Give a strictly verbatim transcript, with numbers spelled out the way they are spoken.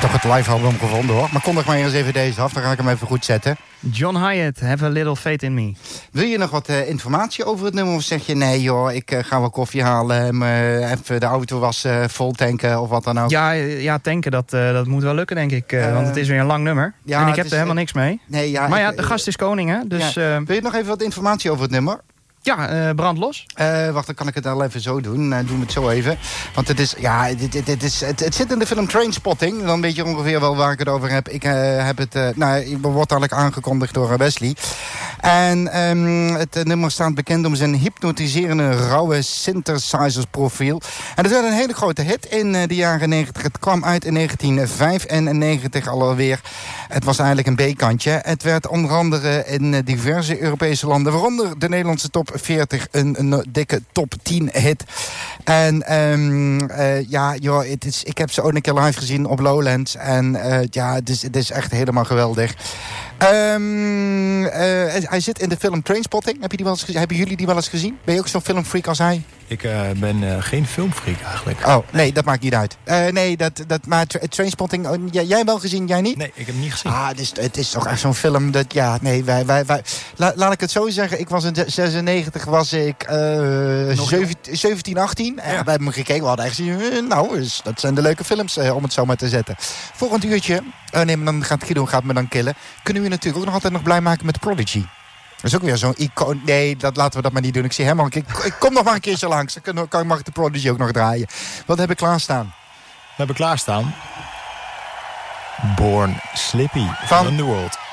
toch het live album gevonden hoor. Maar kondig maar eens even deze af, dan ga ik hem even goed zetten. John Hyatt, Have a Little Faith in Me. Wil je nog wat uh, informatie over het nummer? Of zeg je nee joh, ik uh, ga wel koffie halen, uh, even de auto was uh, vol tanken of wat dan ook? Ja, ja tanken dat, uh, dat moet wel lukken denk ik. Uh, uh, want het is weer een lang nummer. Ja, en ik heb er helemaal niks mee. Nee, ja, maar ja, de gast is koning hè. Dus, ja. uh, Wil je nog even wat informatie over het nummer? Ja, uh, brand los. Uh, wacht, dan kan ik het al even zo doen. Uh, doen we het zo even. Want het is, ja, dit, dit, dit is, het, het zit in de film Trainspotting. Dan weet je ongeveer wel waar ik het over heb. Ik uh, heb het, uh, nou, het wordt eigenlijk aangekondigd door Wesley. En um, het uh, nummer staat bekend om zijn hypnotiserende, rauwe synthesizers profiel. En het werd een hele grote hit in uh, de jaren negentig. Het kwam uit in negentien vijfennegentig alweer. Het was eigenlijk een B-kantje. Het werd onder andere in uh, diverse Europese landen, waaronder de Nederlandse top veertig, een, een dikke top tien hit. En um, uh, ja, joh, het is, ik heb ze ook een keer live gezien op Lowlands. En uh, ja, het is, het is echt helemaal geweldig. Um, uh, hij zit in de film Trainspotting. Heb je die wel eens gezien? Hebben jullie die wel eens gezien? Ben je ook zo'n filmfreak als hij? Ik uh, ben uh, geen filmfreak eigenlijk. Oh, nee, dat maakt niet uit. Uh, nee, dat, dat, maar tra- Trainspotting, oh, jij, jij wel gezien, jij niet? Nee, ik heb hem niet gezien. Ah, het is, het is toch echt zo'n film dat, ja, nee, wij, wij, wij la, laat ik het zo zeggen. Ik was in zesennegentig, was ik uh, zeventien, achttien. En ja. Wij hebben hem gekeken, we hadden echt gezien, uh, nou, dus, dat zijn de leuke films, uh, om het zo maar te zetten. Voor een uurtje, uh, nee, maar dan gaat Guido gaat me dan killen. Kunnen we natuurlijk ook nog altijd nog blij maken met Prodigy. Dat is ook weer zo'n icoon. Nee, dat, laten we dat maar niet doen. Ik zie helemaal. Ik, ik kom nog maar een keertje langs. Dan kan, kan, mag ik de Prodigy ook nog draaien. Wat heb ik klaarstaan? We hebben klaarstaan Born Slippy van, van Underworld.